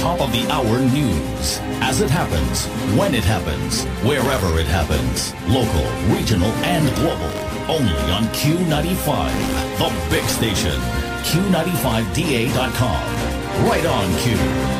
top of the hour news. As it happens, when it happens, wherever it happens. Local, regional, and global. Only on Q95, the big station. Q95DA.com. Right on Q.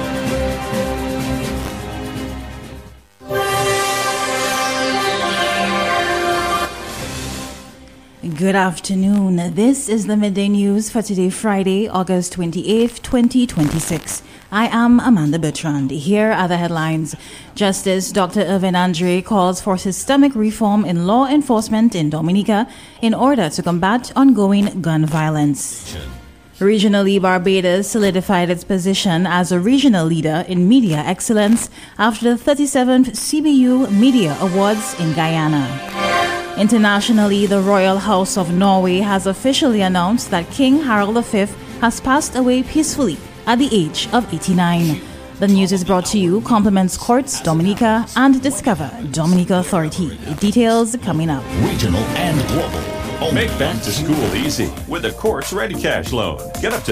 Good afternoon. This is the Midday News for today, Friday, August 28th, 2026. I am Amanda Bertrand. Here are the headlines. Justice Dr. Irvin Andre calls for systemic reform in law enforcement in Dominica in order to combat ongoing gun violence. Regionally, Barbados solidified its position as a regional leader in media excellence after the 37th CBU Media Awards in Guyana. Internationally, the Royal House of Norway has officially announced that King Harald V has passed away peacefully at the age of 89. The news is brought to you compliments Courts Dominica and Discover Dominica Authority. Details coming up. Regional and global. Make back to school easy with the Courts Ready Cash Loan. Get up to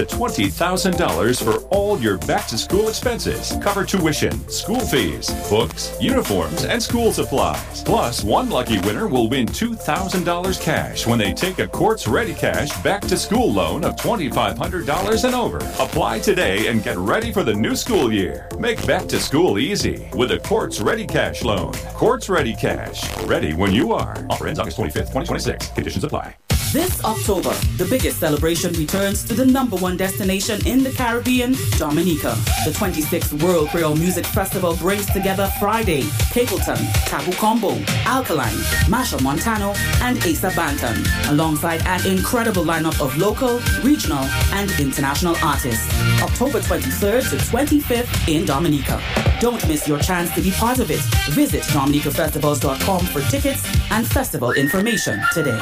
$20,000 for all your back to school expenses. Cover tuition, school fees, books, uniforms, and school supplies. Plus, one lucky winner will win $2,000 cash when they take a Courts Ready Cash back to school loan of $2,500 and over. Apply today and get ready for the new school year. Make back to school easy with the Courts Ready Cash Loan. Courts Ready Cash. Ready when you are. Offer ends August 25th, 2026. Conditions apply. This October, the biggest celebration returns to the #1 destination in the Caribbean, Dominica. The 26th World Creole Music Festival brings together Friday, Capleton, Tabu Combo, Alkaline, Masha Montano, and Asa Banton, alongside an incredible lineup of local, regional, and international artists. October 23rd to 25th in Dominica. Don't miss your chance to be part of it. Visit DominicaFestivals.com for tickets and festival information today.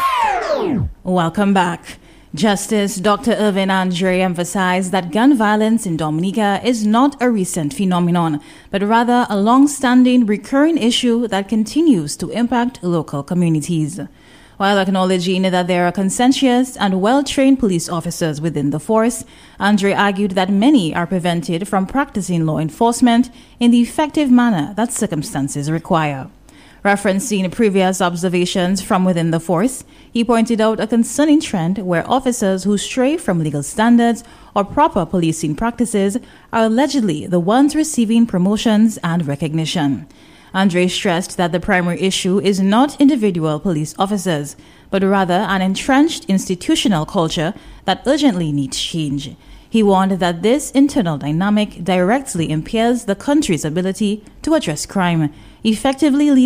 Welcome back. Justice Dr. Irvin Andre emphasized that gun violence in Dominica is not a recent phenomenon, but rather a long-standing, recurring issue that continues to impact local communities. While acknowledging that there are conscientious and well-trained police officers within the force, Andre argued that many are prevented from practicing law enforcement in the effective manner that circumstances require. Referencing previous observations from within the force, he pointed out a concerning trend where officers who stray from legal standards or proper policing practices are allegedly the ones receiving promotions and recognition. Andre stressed that the primary issue is not individual police officers, but rather an entrenched institutional culture that urgently needs change. He warned that this internal dynamic directly impairs the country's ability to address crime, effectively leading